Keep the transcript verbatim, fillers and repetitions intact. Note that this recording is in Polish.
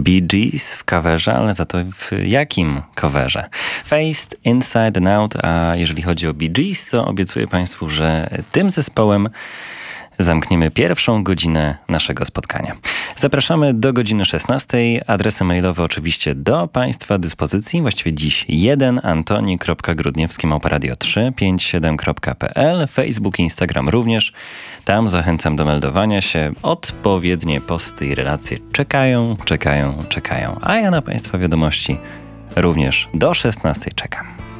Bee Gees w coverze, ale za to w jakim coverze? Faced, Inside and Out, a jeżeli chodzi o Bee Gees, to obiecuję Państwu, że tym zespołem zamkniemy pierwszą godzinę naszego spotkania. Zapraszamy do godziny szesnastej. Adresy mailowe oczywiście do Państwa dyspozycji. Właściwie dziś jeden antoni kropka grudniewski małpa radio trzy pięć siedem kropka p l. Facebook i Instagram również. Tam zachęcam do meldowania się. Odpowiednie posty i relacje czekają, czekają, czekają. A ja na Państwa wiadomości również do szesnastej czekam.